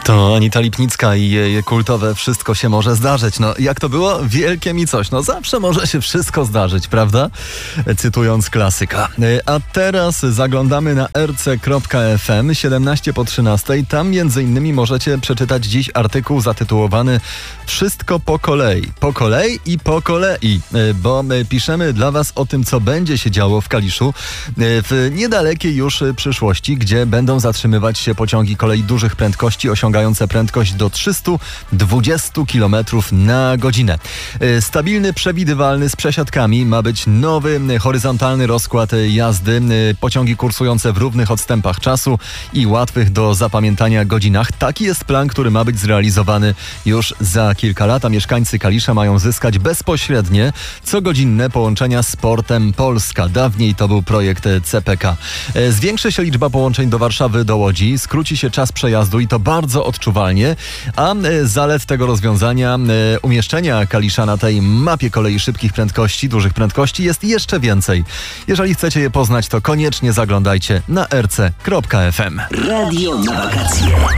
To Anita Lipnicka i jej kultowe Wszystko się może zdarzyć. No, jak to było? Wielkie mi coś. No, zawsze może się wszystko zdarzyć, prawda? Cytując klasyka. A teraz zaglądamy na rc.fm 17 po 13. Tam między innymi możecie przeczytać dziś artykuł zatytułowany Wszystko po kolei. Po kolei i po kolei. Bo piszemy dla was o tym, co będzie się działo w Kaliszu w niedalekiej już przyszłości, gdzie będą zatrzymywać się pociągi kolei dużych prędkości osiągające prędkość do 320 km na godzinę. Stabilny, przewidywalny, z przesiadkami ma być nowy, horyzontalny rozkład jazdy. Pociągi kursujące w równych odstępach czasu i łatwych do zapamiętania godzinach. Taki jest plan, który ma być zrealizowany już za kilka lat, a mieszkańcy Kalisza mają zyskać bezpośrednie, cogodzinne połączenia z Portem Polska. Dawniej to był projekt CPK. Zwiększy się liczba połączeń do Warszawy, do Łodzi, skróci się czas przejazdu i to bardzo odczuwalnie, a zalet tego rozwiązania, umieszczenia Kalisza na tej mapie kolei szybkich prędkości, dużych prędkości jest jeszcze więcej. Jeżeli chcecie je poznać, to koniecznie zaglądajcie na rc.fm. Radio na wakacje.